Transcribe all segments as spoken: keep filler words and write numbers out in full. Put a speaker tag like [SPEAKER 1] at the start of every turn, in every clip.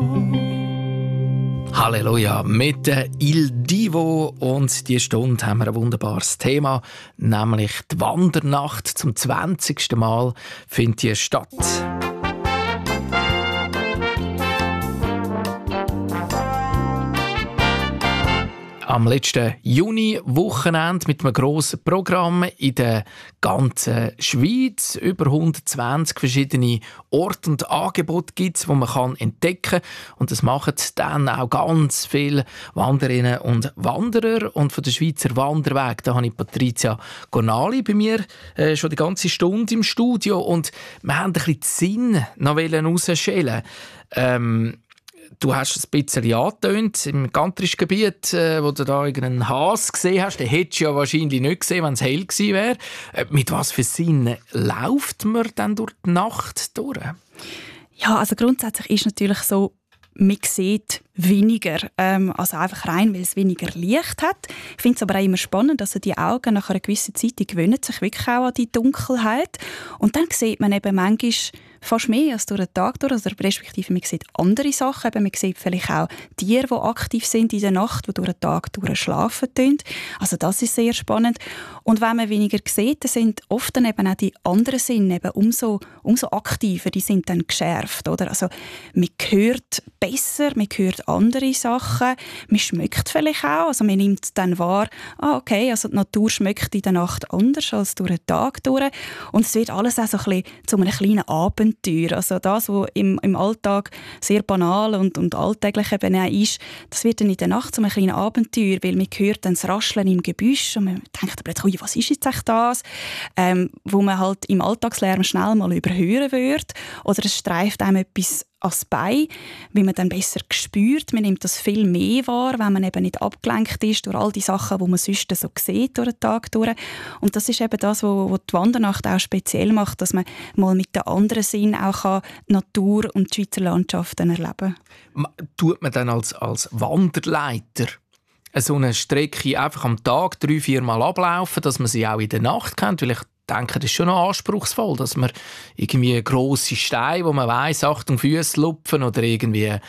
[SPEAKER 1] Halleluja, mit Il Divo, und diese Stunde haben wir ein wunderbares Thema, nämlich die Wandernacht. Zum zwanzigsten Mal findet die statt. Am letzten Juni-Wochenende mit einem grossen Programm in der ganzen Schweiz. Über hundertzwanzig verschiedene Orte und Angebote gibt es, die man kann entdecken kann. Und das machen dann auch ganz viele Wanderinnen und Wanderer. Und von der Schweizer Wanderweg, da habe ich Patricia Gonali bei mir, äh, schon die ganze Stunde im Studio. Und wir haben ein bisschen den Sinn noch herausschälen. Ähm, Du hast es ein bisschen angetönt, im gantrischen Gebiet, äh, wo du da irgendeinen Hase gesehen hast. Den hättest du ja wahrscheinlich nicht gesehen, wenn es hell gewesen wäre. Äh, mit was für Sinnen läuft man dann durch die Nacht durch?
[SPEAKER 2] Ja, also grundsätzlich ist natürlich so, man sieht weniger, ähm, also einfach rein, weil es weniger Licht hat. Ich finde es aber auch immer spannend, dass also die Augen nach einer gewissen Zeit, die gewöhnen sich wirklich auch an die Dunkelheit. Und dann sieht man eben manchmal fast mehr als durch den Tag durch, also respektive man sieht andere Sachen, eben man sieht vielleicht auch Tiere, die aktiv sind in der Nacht, die durch den Tag durch schlafen tun. Also das ist sehr spannend. Und wenn man weniger sieht, dann sind oft dann eben auch die anderen Sinne eben umso, umso aktiver, die sind dann geschärft, oder? Also man hört besser, man hört andere Sachen, man schmeckt vielleicht auch, also man nimmt dann wahr, ah okay, also die Natur schmeckt in der Nacht anders als durch den Tag durch, und es wird alles auch so ein bisschen zu einem kleinen Abenteuer. Also das, was im, im Alltag sehr banal und, und alltäglich eben auch ist, das wird dann in der Nacht zu einem kleinen Abenteuer, weil man hört dann das Rascheln im Gebüsch und man denkt plötzlich, was ist jetzt echt das? Ähm, wo man halt im Alltagslärm schnell mal überhören wird, oder es streift einem etwas als Bein, wie man dann besser spürt. Man nimmt das viel mehr wahr, wenn man eben nicht abgelenkt ist durch all die Sachen, die man sonst so sieht durch den Tag durch. Und das ist eben das, was die Wandernacht auch speziell macht, dass man mal mit den anderen Sinnen auch Natur und die Schweizer Landschaften erleben kann.
[SPEAKER 1] Tut man dann als, als Wanderleiter so eine Strecke einfach am Tag drei, vier Mal ablaufen, dass man sie auch in der Nacht kennt? Weil ich denke, das ist schon noch anspruchsvoll, dass man irgendwie grosse Steine, wo man weiss, Achtung, Füße lupfen, oder irgendwie äh,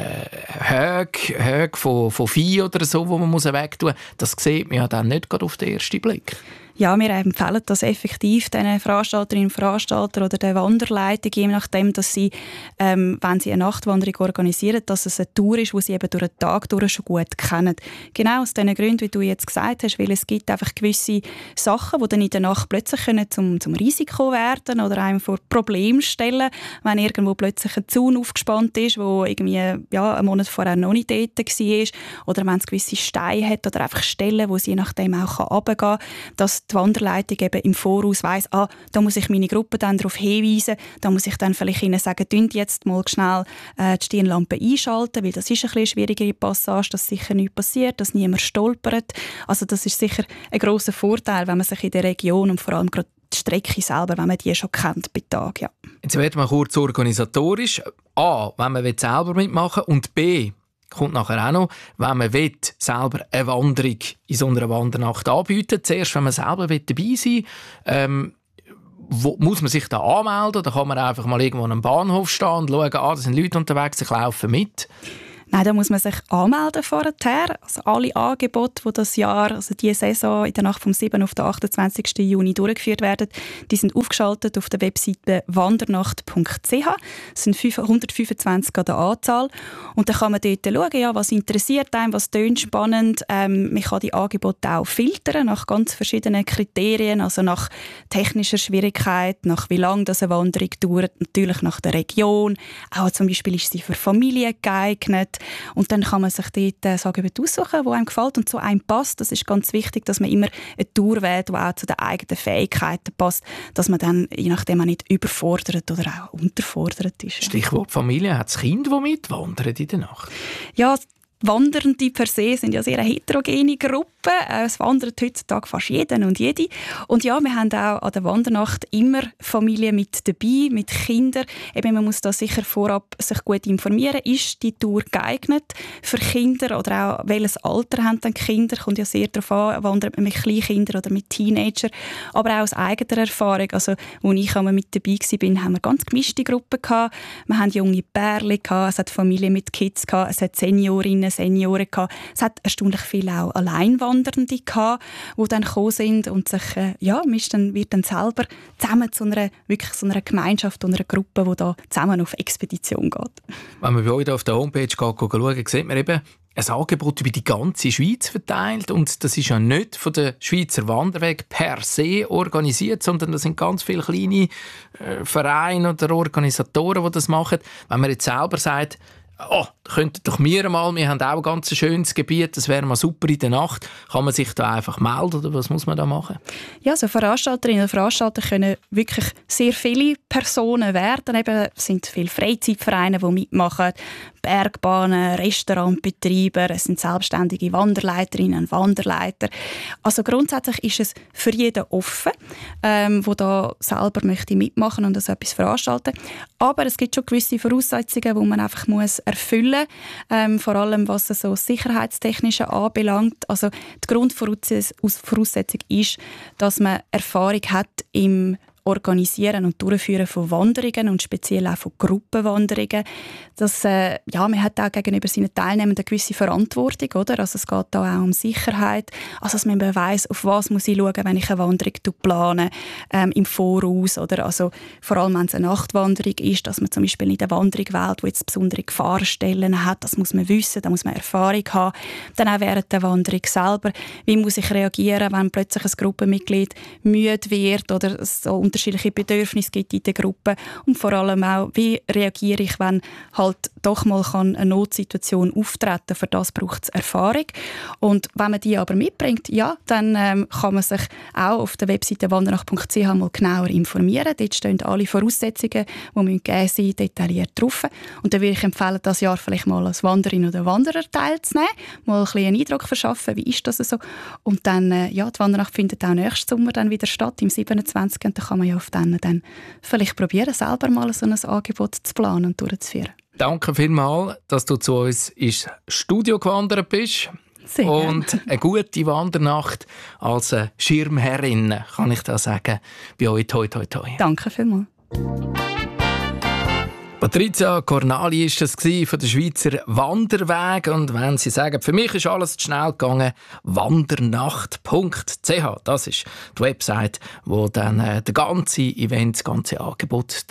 [SPEAKER 1] Höge, Höge von, von Vieh oder so, wo man muss wegtun muss. Das sieht man ja dann nicht gerade auf den ersten Blick.
[SPEAKER 2] Ja, wir empfehlen das effektiv den Veranstalterinnen und Veranstaltern oder den Wanderleitern, je nachdem, dass sie, ähm, wenn sie eine Nachtwanderung organisieren, dass es eine Tour ist, die sie eben durch den Tag durch schon gut kennen. Genau aus den Gründen, wie du jetzt gesagt hast, weil es gibt einfach gewisse Sachen, die dann in der Nacht plötzlich können zum, zum Risiko werden oder einem vor Probleme stellen, wenn irgendwo plötzlich ein Zaun aufgespannt ist, wo irgendwie ja, einen Monat vorher noch nicht dort war, oder wenn es gewisse Steine hat oder einfach Stellen, wo sie je nachdem auch runtergehen kann, dass die Wanderleitung eben im Voraus weiss, ah, da muss ich meine Gruppe dann darauf hinweisen, da muss ich dann vielleicht ihnen sagen, dünnt jetzt mal schnell äh, die Stirnlampe einschalten, weil das ist ein bisschen schwierigere Passage, dass sicher nichts passiert, dass niemand stolpert. Also das ist sicher ein grosser Vorteil, wenn man sich in der Region und vor allem gerade die Strecke selber, wenn man die schon kennt bei Tag. Ja.
[SPEAKER 1] Jetzt werden wir kurz organisatorisch. A, wenn man selber mitmachen will, und B, kommt nachher auch noch, wenn man will, selber eine Wanderung in so einer Wandernacht anbieten. Zuerst, wenn man selber dabei sein will, ähm, wo, muss man sich da anmelden? Da kann man einfach mal irgendwo an einem Bahnhof stehen und schauen, ah, da sind Leute unterwegs, ich laufe mit.
[SPEAKER 2] Nein, da muss man sich anmelden vorher. Also alle Angebote, die das Jahr, also diese Saison in der Nacht vom siebten auf den achtundzwanzigsten Juni durchgeführt werden, die sind aufgeschaltet auf der Webseite wandernacht punkt c h. Es sind hundertfünfundzwanzig an der Anzahl. Und dann kann man dort schauen, ja, was interessiert einem, was tönt spannend. Ähm, man kann die Angebote auch filtern nach ganz verschiedenen Kriterien, also nach technischer Schwierigkeit, nach wie lange das eine Wanderung dauert, natürlich nach der Region. Auch zum Beispiel ist sie für Familien geeignet. Und dann kann man sich dort äh, sagen, aussuchen, was einem gefällt und zu einem passt. Das ist ganz wichtig, dass man immer eine Tour wählt, die auch zu den eigenen Fähigkeiten passt, dass man dann, je nachdem, man nicht überfordert oder auch unterfordert ist.
[SPEAKER 1] Stichwort Familie. Hat das Kind, das mitwandert in der Nacht?
[SPEAKER 2] Ja, Wanderende per se sind ja sehr eine heterogene Gruppe. Es wandert heutzutage fast jeden und jede. Und ja, wir haben auch an der Wandernacht immer Familien mit dabei, mit Kindern. Eben, man muss da sicher vorab sich gut informieren. Ist die Tour geeignet für Kinder oder auch welches Alter haben dann Kinder? Kommt ja sehr darauf an, wandert man mit Kleinkindern oder mit Teenagern. Aber auch aus eigener Erfahrung. Also, als ich einmal mit dabei war, haben wir ganz gemischte Gruppen gehabt. Wir haben junge Pärchen gehabt, es hat Familien mit Kids gehabt, es hat Seniorinnen, Senioren gehabt. Es hat erstaunlich viele auch Alleinwandernde gehabt, die dann gekommen sind und sich, äh, ja, man ist dann, wird dann selber zusammen zu einer, wirklich so einer Gemeinschaft und einer Gruppe, die da zusammen auf Expedition geht.
[SPEAKER 1] Wenn man bei euch auf der Homepage geht, schaut, sieht man eben ein Angebot über die ganze Schweiz verteilt. Und das ist ja nicht von der Schweizer Wanderweg per se organisiert, sondern das sind ganz viele kleine äh, Vereine oder Organisatoren, die das machen. Wenn man jetzt selber sagt, oh, könntet doch wir mal, wir haben auch ein ganz schönes Gebiet, das wäre mal super in der Nacht. Kann man sich da einfach melden oder was muss man da machen?
[SPEAKER 2] Ja, so Veranstalterinnen und Veranstalter können wirklich sehr viele Personen werden. Eben, es sind viele Freizeitvereine, die mitmachen, Bergbahnen, Restaurantbetreiber, es sind selbstständige Wanderleiterinnen und Wanderleiter. Also grundsätzlich ist es für jeden offen, ähm, der da selber möchte mitmachen und das etwas veranstalten. Aber es gibt schon gewisse Voraussetzungen, die man einfach muss erfüllen, ähm, vor allem was so Sicherheitstechnische anbelangt. Also die Grundvoraussetzung ist, dass man Erfahrung hat im Organisieren und Durchführen von Wanderungen und speziell auch von Gruppenwanderungen. Das, äh, ja, man hat auch gegenüber seinen Teilnehmern eine gewisse Verantwortung, oder? Also es geht da auch um Sicherheit, also dass man weiss, auf was muss ich schauen, wenn ich eine Wanderung plane, ähm, im Voraus, oder? Also vor allem, wenn es eine Nachtwanderung ist, dass man zum Beispiel in der Wanderung wählt, die jetzt besondere Gefahrstellen hat, das muss man wissen, da muss man Erfahrung haben. Dann auch während der Wanderung selber, wie muss ich reagieren, wenn plötzlich ein Gruppenmitglied müde wird oder so unterschiedliche Bedürfnisse gibt in der Gruppe und vor allem auch, wie reagiere ich, wenn halt doch mal eine Notsituation auftreten kann. Für das braucht es Erfahrung. Und wenn man die aber mitbringt, ja, dann ähm, kann man sich auch auf der Webseite wandernacht punkt c h mal genauer informieren. Dort stehen alle Voraussetzungen, die gegeben sind, detailliert drauf. Und dann würde ich empfehlen, das Jahr vielleicht mal als Wanderin oder Wanderer teilzunehmen, mal ein bisschen einen Eindruck verschaffen, wie ist das so. Und dann, äh, ja, die Wandernacht findet auch nächsten Sommer dann wieder statt, im siebenundzwanzigsten Und da kann man ja auf dann, dann vielleicht probieren, selber mal so ein Angebot zu planen und durchzuführen.
[SPEAKER 1] Danke vielmals, dass du zu uns ins Studio gewandert bist.
[SPEAKER 2] Sehr
[SPEAKER 1] und
[SPEAKER 2] gerne.
[SPEAKER 1] eine gute Wandernacht als Schirmherrin, kann ich da sagen, bei euch. Toi, toi, toi.
[SPEAKER 2] Danke vielmals.
[SPEAKER 1] Patrizia Cornali war das von der Schweizer Wanderweg. Und wenn Sie sagen, für mich ist alles zu schnell gegangen, wandernacht punkt c h. Das ist die Website, wo dann äh, der ganze Event, das ganze Angebot